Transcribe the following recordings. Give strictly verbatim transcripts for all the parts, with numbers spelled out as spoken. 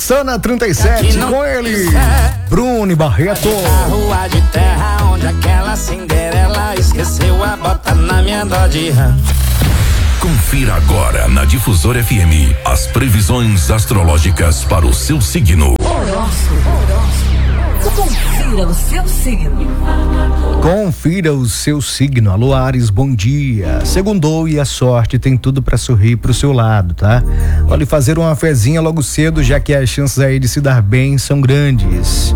Conexão na trinta e sete com ele, Bruno Barreto. A rua de terra onde aquela Cinderela esqueceu a bota na minha Dodge Ram. Confira agora na Difusora F M as previsões astrológicas para o seu signo. Horóscopo. Confira o seu signo. Confira o seu signo. Alô, Ares, bom dia. Segundou e a sorte tem tudo para sorrir pro seu lado, tá? Pode fazer uma fezinha logo cedo, já que as chances aí de se dar bem são grandes.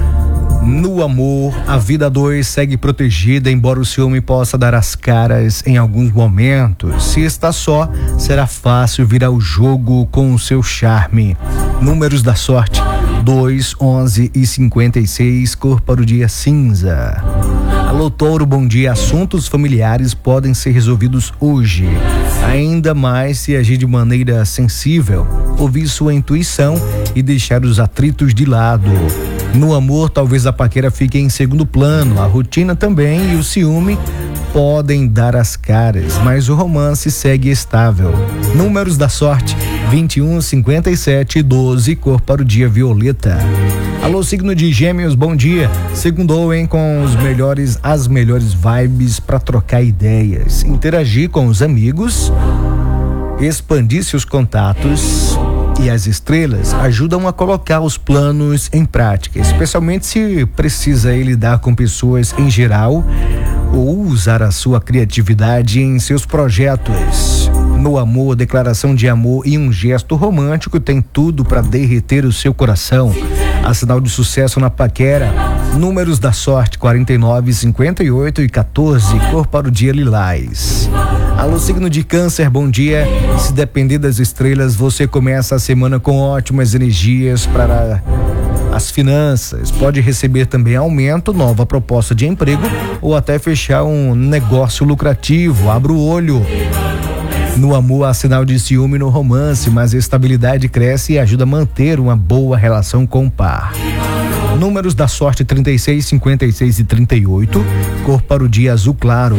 No amor, a vida dois segue protegida, embora o ciúme possa dar as caras em alguns momentos. Se está só, será fácil virar o jogo com o seu charme. Números da sorte: dois, onze e cinquenta e seis, cor para o dia cinza. Alô, Touro, bom dia. Assuntos familiares podem ser resolvidos hoje. Ainda mais se agir de maneira sensível, ouvir sua intuição e deixar os atritos de lado. No amor, talvez a paquera fique em segundo plano, a rotina também e o ciúme podem dar as caras, mas o romance segue estável. Números da sorte: vinte e um, cinquenta e sete e doze, cor para o dia violeta. Alô, signo de Gêmeos, bom dia. Segundou, hein, com os melhores, as melhores vibes para trocar ideias, interagir com os amigos, expandir seus contatos. E as estrelas ajudam a colocar os planos em prática, especialmente se precisa lidar com pessoas em geral ou usar a sua criatividade em seus projetos. No amor, declaração de amor e um gesto romântico tem tudo para derreter o seu coração. A sinal de sucesso na paquera. Números da sorte: quarenta e nove, cinquenta e oito e quatorze, cor para o dia lilás. Alô, signo de Câncer, bom dia. Se depender das estrelas, você começa a semana com ótimas energias para as finanças. Pode receber também aumento, nova proposta de emprego ou até fechar um negócio lucrativo. Abra o olho. No amor, há sinal de ciúme no romance, mas a estabilidade cresce e ajuda a manter uma boa relação com o par. Números da sorte: trinta e seis, cinquenta e seis e trinta e oito, cor para o dia azul claro.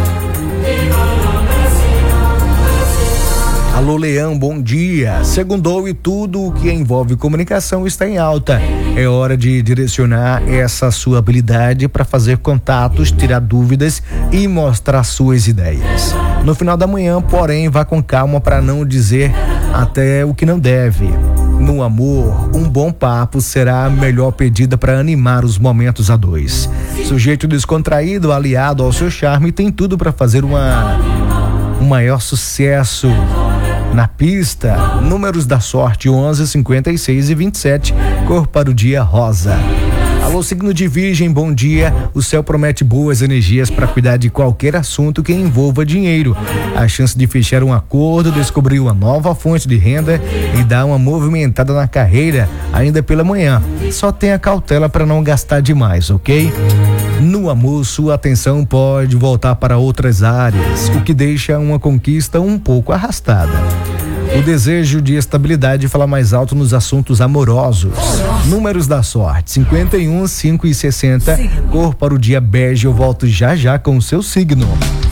Alô, Leão, bom dia. Segundou e tudo o que envolve comunicação está em alta. É hora de direcionar essa sua habilidade para fazer contatos, tirar dúvidas e mostrar suas ideias. No final da manhã, porém, vá com calma para não dizer até o que não deve. No amor, um bom papo será a melhor pedida para animar os momentos a dois. Sujeito descontraído, aliado ao seu charme, tem tudo para fazer uma, um maior sucesso na pista. Números da sorte: onze, cinquenta e seis e vinte e sete, cor para o dia rosa. Alô, signo de Virgem, bom dia. O céu promete boas energias para cuidar de qualquer assunto que envolva dinheiro. A chance de fechar um acordo, descobrir uma nova fonte de renda e dar uma movimentada na carreira ainda pela manhã. Só tenha cautela para não gastar demais, ok? No amor, sua atenção pode voltar para outras áreas, o que deixa uma conquista um pouco arrastada. O desejo de estabilidade fala mais alto nos assuntos amorosos. Números da sorte: cinquenta e um, cinco e sessenta, cor para o dia bege. Eu volto já já com o seu signo.